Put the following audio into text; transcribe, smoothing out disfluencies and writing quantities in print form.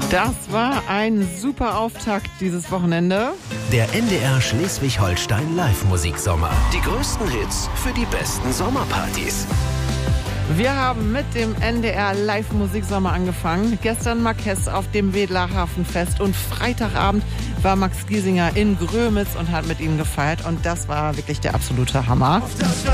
Das war ein super Auftakt dieses Wochenende. Der NDR Schleswig-Holstein Live-Musiksommer. Die größten Hits für die besten Sommerpartys. Wir haben mit dem NDR Live-Musiksommer angefangen. Gestern Marquez auf dem Wedler Hafenfest und Freitagabend war Max Giesinger in Grömitz und hat mit ihm gefeiert. Und das war wirklich der absolute Hammer.